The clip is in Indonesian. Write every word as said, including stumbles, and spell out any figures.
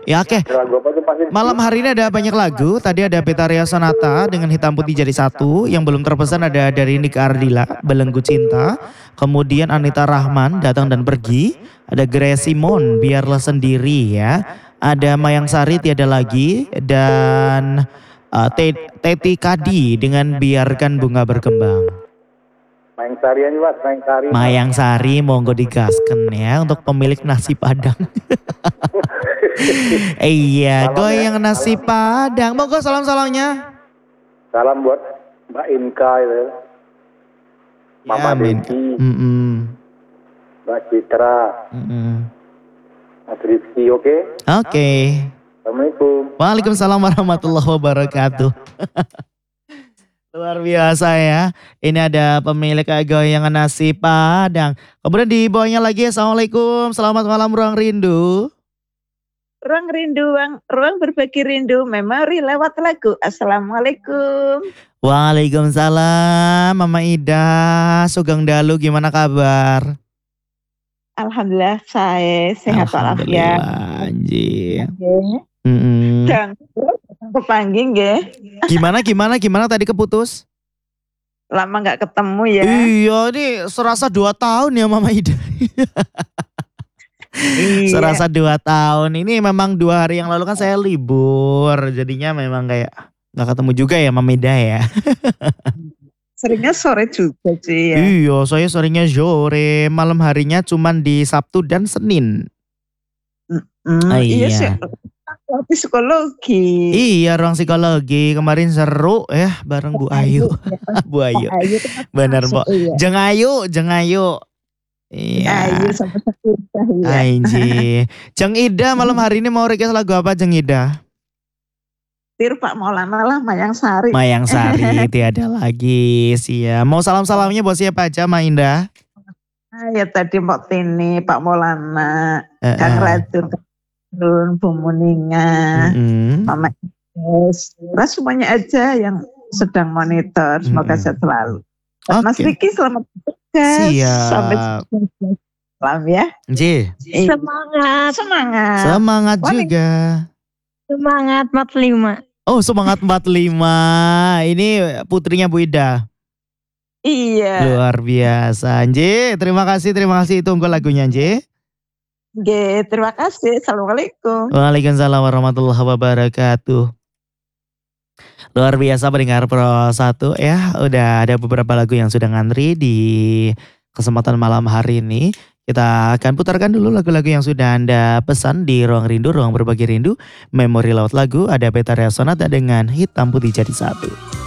Ya oke. Ada lagu apa tuh Pak? Malam hari ini ada banyak lagu. Tadi ada Betaria Sonata dengan Hitam Putih Jadi Satu. Yang belum terpesan ada dari Nika Ardila, Belenggu Cinta. Kemudian Anita Rahman, Datang dan Pergi. Ada Grace Simon, Biarlah Sendiri ya. Ada Mayang Sari, Tiada Lagi. Dan uh, Teti Kadi dengan Biarkan Bunga Berkembang. Mayang Sari aja Mas, Mayang Sari. Mayang Sari monggo digasken ya untuk pemilik nasi Padang. Iya, goyang nasi Padang. Monggo salam-salamnya. Salam buat Mbak Inka itu. Mama Amin. Desi, Mm -mm. Mbak Citra, Mm -mm. Mas Rizky, oke? Oke. Assalamualaikum. Waalaikumsalam warahmatullahi wabarakatuh. Luar biasa ya. Ini ada pemilik goyangan nasi Padang. Kemudian di bawahnya lagi, Assalamualaikum. Selamat malam Ruang Rindu. Ruang rindu, ruang, ruang berbagi rindu, memori lewat lagu. Assalamualaikum. Waalaikumsalam, Mama Ida. Sugeng Dalu, gimana kabar? Alhamdulillah saya sehat walafiat. Alhamdulillah, anjir. Okay. Mm -mm. Dan kepanggih nggih. Gimana, gimana, gimana tadi keputus? Lama nggak ketemu ya. Iya, ini serasa dua tahun ya Mama Ida. Iya. Serasa dua tahun. Ini memang dua hari yang lalu kan saya libur. Jadinya memang kayak gak ketemu juga ya Mama Ida ya. Seringnya sore juga sih ya. Iya, saya seringnya sore. Malam harinya cuman di Sabtu dan Senin. Mm, Ah, iya iya. sih. Tapi psikologi. Iya, ruang psikologi. Kemarin seru ya bareng Bu Ayu. Bu Ayu. Ayu Bener, Mbok. Iya. Jeng Ayu, Jeng Ayu. Iya. Ayu sama sepintah ya. Anjir. Jeng Ida malam hari ini mau request lagu apa Jeng Ida? Tir Pak Maulana lah Mayang Sari. Mayang Sari, Tiada Lagi. Siap. Mau salam-salamnya buat siapa aja, Ma Indah? Ah, ya tadi Mbak Tini, Pak Maulana, Uh, Kang uh. Rajun, Run, Bu Muninga, Mm-mm. Mama Ines, nah, semuanya aja yang sedang monitor. Semoga Mm-mm. sehat selalu. Oke. Mas Riki selamat bertugas. Siap. Sampai malam ya. Ji, Semangat, Semangat. semangat Wah, juga. semangat empat puluh lima. Oh, semangat empat puluh lima. Ini putrinya Bu Ida. Iya. Luar biasa. Nji, terima kasih, terima kasih. Tunggu lagunya, Nji. Oke, terima kasih. Assalamualaikum. Waalaikumsalam warahmatullahi wabarakatuh. Luar biasa pendengar Pro satu ya. Udah ada beberapa lagu yang sudah ngantri di kesempatan malam hari ini. Kita akan putarkan dulu lagu-lagu yang sudah Anda pesan di Ruang Rindu, Ruang Berbagi Rindu. Memori Laut Lagu, ada Betaria Sonata dengan Hitam Putih Jadi Satu.